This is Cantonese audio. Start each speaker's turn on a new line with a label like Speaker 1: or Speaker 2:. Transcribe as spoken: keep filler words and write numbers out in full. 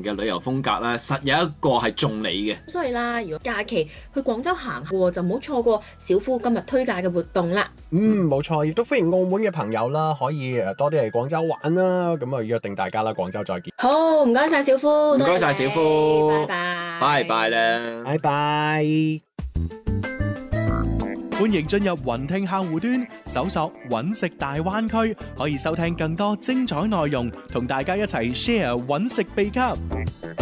Speaker 1: 嘅旅遊風格啦，實有一個係中你嘅。
Speaker 2: 所以啦，如果假期去廣州行過，就唔好錯過小夫今日推介嘅活動啦。
Speaker 3: 嗯，冇錯，亦都歡迎澳門嘅朋友啦，可以誒多啲嚟廣州玩啦。咁啊，約定大家啦，廣州再見。
Speaker 2: 好，唔該晒小夫，
Speaker 1: 唔該晒小夫，
Speaker 2: 拜拜，
Speaker 1: 拜拜啦，
Speaker 3: 拜拜。
Speaker 4: 歡迎進入雲聽客戶端，搜索揾食大灣區，可以收聽更多精彩內容，同大家一齊 share 揾食秘笈。